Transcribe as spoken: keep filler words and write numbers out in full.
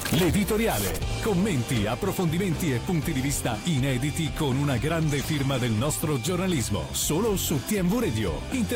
L'editoriale. Commenti, approfondimenti e punti di vista inediti con una grande firma del nostro giornalismo. Solo su T M V Radio. Inter-